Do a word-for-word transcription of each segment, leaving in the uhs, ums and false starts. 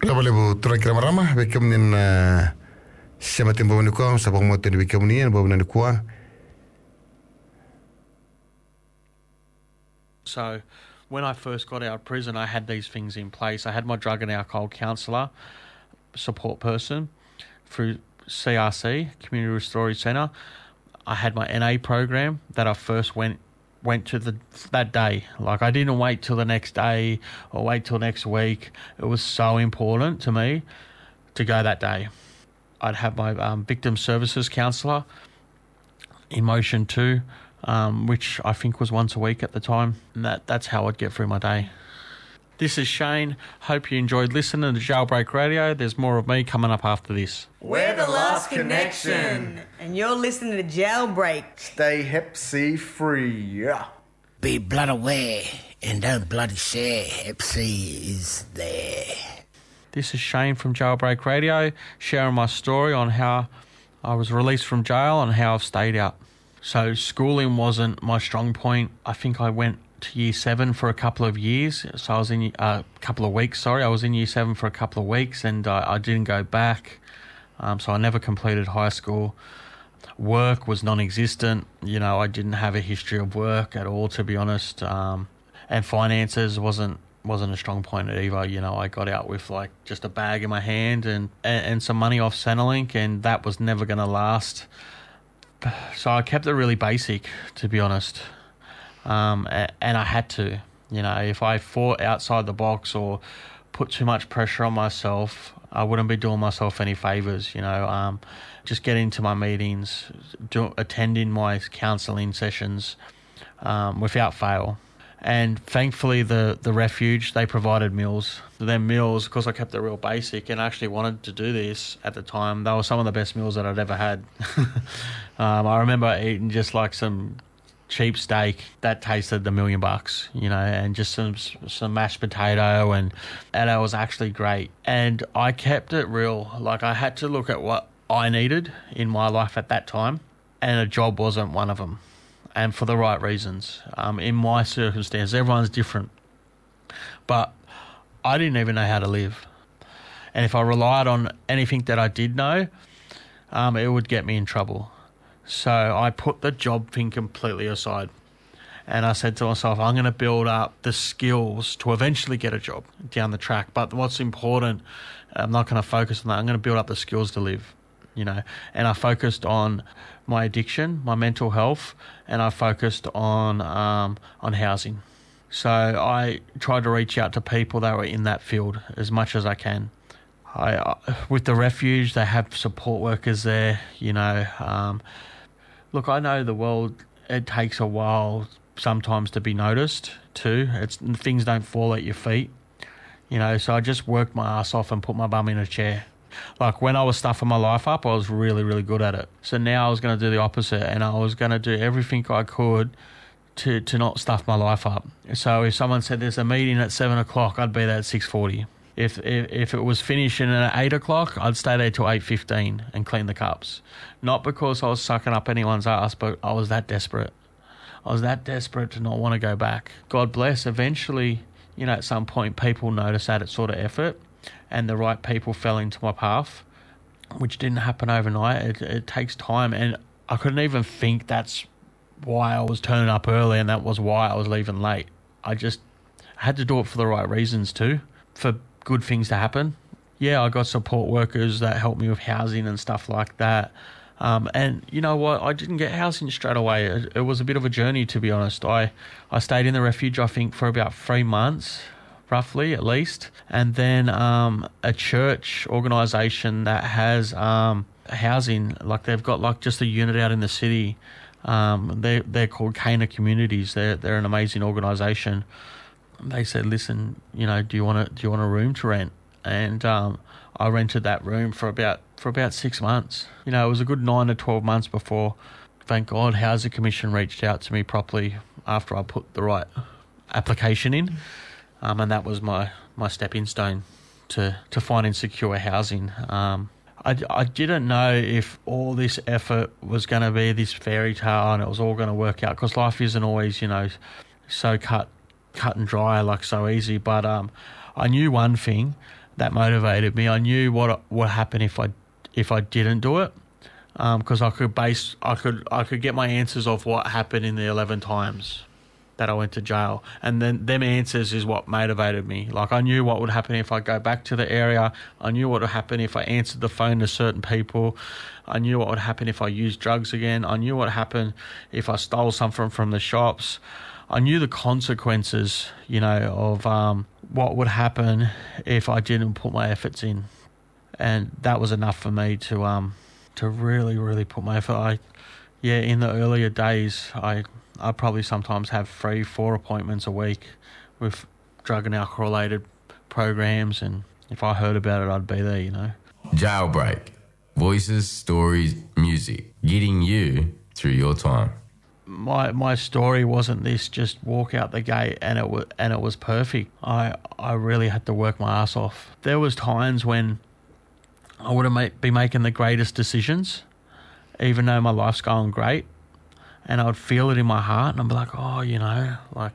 Levo tura kira marama bekem nin sematin bawa nikua sabang mo teni bekem ni bawa nikua. So when I first got out of prison, I had these things in place. I had my drug and alcohol counsellor, support person through C R C, Community Restorative Centre. I had my N A program that I first went went to the that day. Like, I didn't wait till the next day or wait till next week. It was so important to me to go that day. I'd have my um, victim services counsellor in motion too, um, which I think was once a week at the time. And that, that's how I'd get through my day. This is Shane. Hope you enjoyed listening to Jailbreak Radio. There's more of me coming up after this. We're the last connection. And you're listening to Jailbreak. Stay hep C free. Yeah. Be blood aware and don't bloody share. Hep C is there. This is Shane from Jailbreak Radio, sharing my story on how I was released from jail and how I've stayed out. So schooling wasn't my strong point. I think I went to year seven for a couple of years. So I was in a uh, couple of weeks, sorry. I was in year seven for a couple of weeks and uh, I didn't go back. Um, so I never completed high school. Work was non-existent. You know, I didn't have a history of work at all, to be honest. Um, and finances wasn't wasn't a strong point either. You know, I got out with like just a bag in my hand and, and, and some money off Centrelink, and that was never going to last. So I kept it really basic, to be honest. Um, and I had to, you know, if I fought outside the box or put too much pressure on myself, I wouldn't be doing myself any favours, you know. Um, just getting to my meetings, do, attending my counselling sessions um, without fail. And thankfully the, the refuge, they provided meals. Their meals, because I kept it real basic and actually wanted to do this at the time, they were some of the best meals that I'd ever had. um, I remember eating just like some cheap steak that tasted a million bucks, you know, and just some some mashed potato, and and it was actually great. And I kept it real. Like, I had to look at what I needed in my life at that time, and a job wasn't one of them, and for the right reasons. Um, in my circumstance, everyone's different, but I didn't even know how to live, and if I relied on anything that I did know, um, it would get me in trouble. So I put the job thing completely aside, and I said to myself, I'm going to build up the skills to eventually get a job down the track. But what's important, I'm not going to focus on that. I'm going to build up the skills to live, you know. And I focused on my addiction, my mental health, and I focused on um, on housing. So I tried to reach out to people that were in that field as much as I can. I, uh, with the refuge, they have support workers there, you know. Um, look, I know the world, it takes a while sometimes to be noticed too. It's things don't fall at your feet, you know. So I just worked my ass off and put my bum in a chair. Like, when I was stuffing my life up, I was really, really good at it. So now I was going to do the opposite, and I was going to do everything I could to, to not stuff my life up. So if someone said there's a meeting at seven o'clock, I'd be there at six forty. If, if if it was finishing at eight o'clock, I'd stay there till eight fifteen and clean the cups. Not because I was sucking up anyone's ass, but I was that desperate. I was that desperate to not want to go back. God bless, eventually, you know, at some point people noticed that sort of effort, and the right people fell into my path, which didn't happen overnight. It, it takes time, and I couldn't even think that's why I was turning up early and that was why I was leaving late. I just had to do it for the right reasons too, for good things to happen. Yeah, I got support workers that helped me with housing and stuff like that. Um, and you know what? I didn't get housing straight away. It, it was a bit of a journey, to be honest. I, I stayed in the refuge, I think, for about three months, roughly, at least. And then um, a church organisation that has um, housing, like they've got like just a unit out in the city. Um, they they're called Cana Communities. They're they're an amazing organisation. They said, listen, you know, do you want to do you want a room to rent? And um, I rented that room for about for about six months. You know, it was a good nine to twelve months before, thank God, Housing Commission reached out to me properly after I put the right application in, um, and that was my, my stepping stone to to finding secure housing. Um, I, I didn't know if all this effort was going to be this fairy tale and it was all going to work out, because life isn't always, you know, so cut cut and dry, like so easy. But um, I knew one thing, that motivated me. I knew what what happened if I if I didn't do it, because um, I could base I could I could get my answers off what happened in the eleven times that I went to jail, and then them answers is what motivated me. Like, I knew what would happen if I go back to the area. I knew what would happen if I answered the phone to certain people. I knew what would happen if I used drugs again. I knew what happened if I stole something from the shops. I knew the consequences, you know, of um, what would happen if I didn't put my efforts in, and that was enough for me to um to really really put my effort. I, yeah, in the earlier days, I. I probably sometimes have three, four appointments a week with drug and alcohol related programs, and if I heard about it, I'd be there, you know. Jailbreak. Voices, stories, music. Getting you through your time. My my story wasn't this just walk out the gate and it was and it was perfect. I I really had to work my ass off. There was times when I would have be making the greatest decisions, even though my life's going great. And I would feel it in my heart, and I'd be like, oh, you know, like,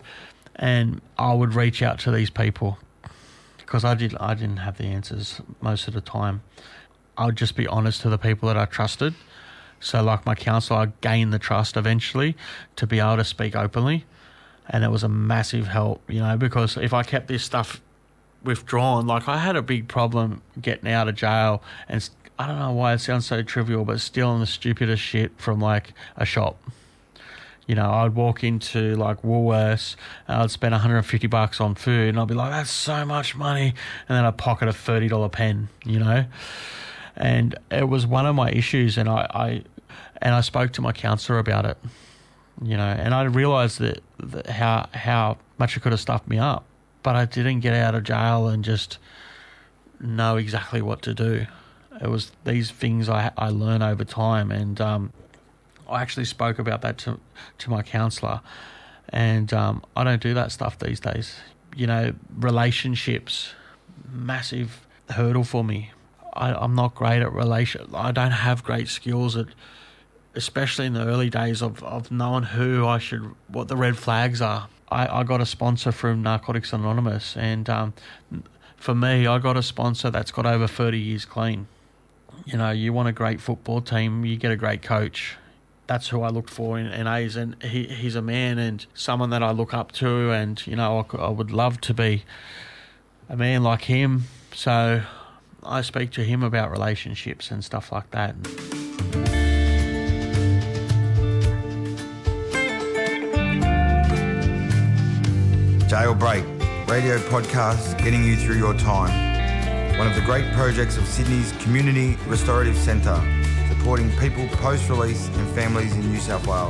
and I would reach out to these people because I did, I didn't have the answers most of the time. I would just be honest to the people that I trusted. So, like my counsellor, I gained the trust eventually to be able to speak openly, and it was a massive help, you know, because if I kept this stuff withdrawn, like I had a big problem getting out of jail, and I don't know why it sounds so trivial, but stealing the stupidest shit from like a shop. You know, I'd walk into like Woolworths and I'd spend one hundred fifty bucks on food, and I'd be like, that's so much money. And then I'd pocket a thirty dollars pen, you know. And it was one of my issues, and I, I and I spoke to my counsellor about it, you know, and I realised that, that how how much it could have stuffed me up. But I didn't get out of jail and just know exactly what to do. It was these things I I learn over time, and um, I actually spoke about that to to my counsellor, and um, I don't do that stuff these days. You know, relationships, massive hurdle for me. I, I'm not great at relation. I don't have great skills at, especially in the early days of, of knowing who I should, what the red flags are. I, I got a sponsor from Narcotics Anonymous, and um, for me, I got a sponsor that's got over thirty years clean. You know, you want a great football team, you get a great coach. That's who I looked for in, in A's, and he, he's a man and someone that I look up to, and, you know, I, I would love to be a man like him. So I speak to him about relationships and stuff like that. Jailbreak, radio podcast getting you through your time. One of the great projects of Sydney's Community Restorative Centre, supporting people post-release and families in New South Wales.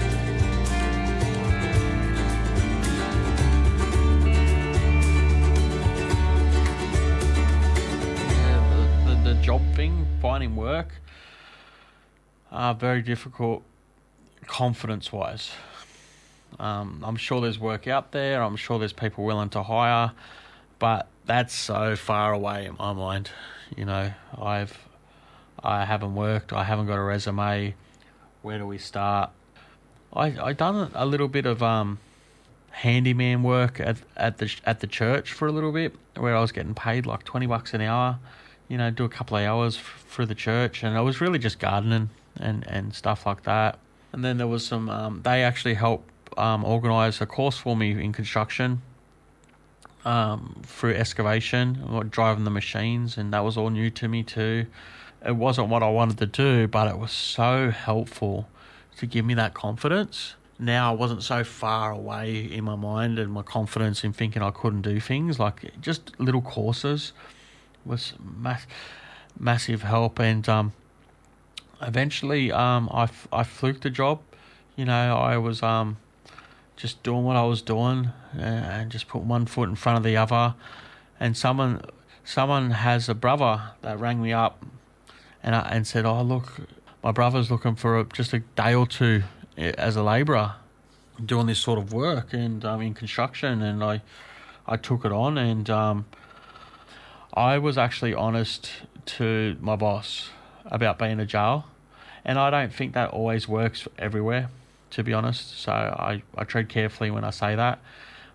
Yeah, the, the, the job thing, finding work, uh, very difficult confidence-wise. Um, I'm sure there's work out there. I'm sure there's people willing to hire, but that's so far away in my mind. You know, I've, I haven't worked. I haven't got a resume. Where do we start? I I done a little bit of um, handyman work at at the at the church for a little bit, where I was getting paid like twenty bucks an hour. You know, do a couple of hours f- for the church, and I was really just gardening and, and stuff like that. And then there was some. Um, they actually helped um, organise a course for me in construction. Um, through excavation, driving the machines, and that was all new to me too. It wasn't what I wanted to do, but it was so helpful to give me that confidence. Now I wasn't so far away in my mind and my confidence in thinking I couldn't do things. Like just little courses was mass, massive help, and um, eventually um, I, f- I fluked a job. You know, I was um, just doing what I was doing and just put one foot in front of the other. And someone someone has a brother that rang me up and I, and said, oh, look, my brother's looking for a, just a day or two as a labourer doing this sort of work and um, in construction. And I, I took it on, and um, I was actually honest to my boss about being in jail. And I don't think that always works everywhere, to be honest. So I, I tread carefully when I say that.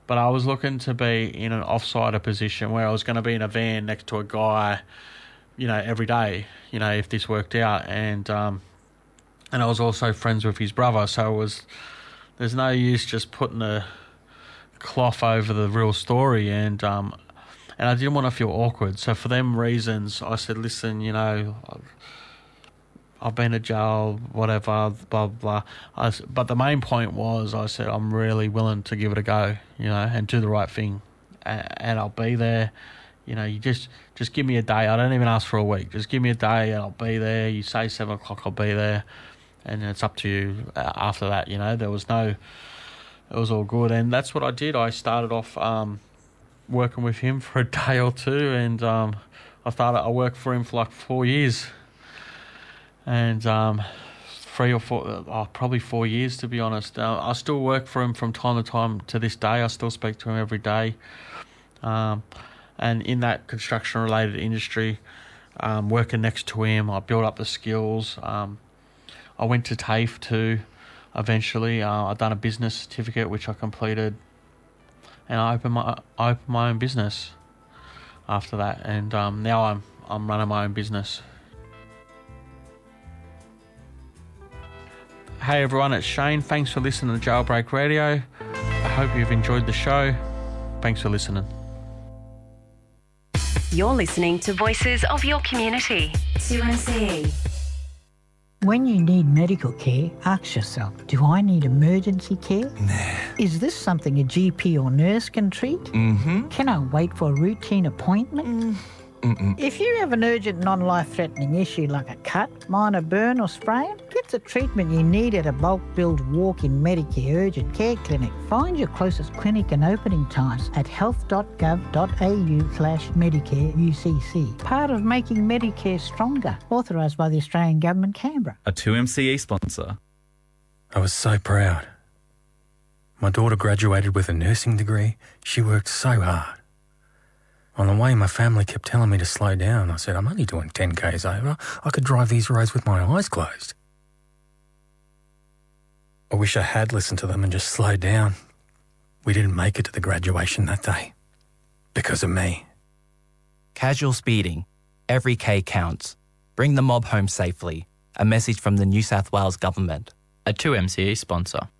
But I was looking to be in an off-sider position where I was going to be in a van next to a guy, you know, every day, you know, if this worked out. And um, and I was also friends with his brother, so it was, there's no use just putting a cloth over the real story. And um, and I didn't want to feel awkward. So for them reasons, I said, listen, you know, I've been to jail, whatever, blah, blah. I, but the main point was, I said, I'm really willing to give it a go, you know, and do the right thing. And, and I'll be there. You know, you just, just give me a day. I don't even ask for a week. Just give me a day and I'll be there. You say seven o'clock, I'll be there. And it's up to you after that, you know. There was no, it was all good. And that's what I did. I started off um, working with him for a day or two. And um, I started, I worked for him for like four years. And um, three or four, oh, probably four years to be honest. Uh, I still work for him from time to time to this day. I still speak to him every day. Um, and in that construction-related industry, um, working next to him, I built up the skills. Um, I went to TAFE too, eventually. Uh, I've done a business certificate, which I completed. And I opened my, I opened my own business after that. And um, now I'm I'm running my own business. Hey everyone, it's Shane. Thanks for listening to Jailbreak Radio. I hope you've enjoyed the show. Thanks for listening. You're listening to Voices of Your Community. two M C E. When you need medical care, ask yourself, do I need emergency care? Nah. Is this something a G P or nurse can treat? Mm-hmm. Can I wait for a routine appointment? Mm. Mm-mm. If you have an urgent non-life-threatening issue like a cut, minor burn or sprain, get the treatment you need at a bulk-billed walk-in Medicare urgent care clinic. Find your closest clinic and opening times at health.gov.au slash Medicare UCC. Part of making Medicare stronger. Authorised by the Australian Government, Canberra. A two M C E sponsor. I was so proud. My daughter graduated with a nursing degree. She worked so hard. On the way, my family kept telling me to slow down. I said, I'm only doing ten kays over. I could drive these roads with my eyes closed. I wish I had listened to them and just slowed down. We didn't make it to the graduation that day. Because of me. Casual speeding. Every K counts. Bring the mob home safely. A message from the New South Wales Government. A two M C E sponsor.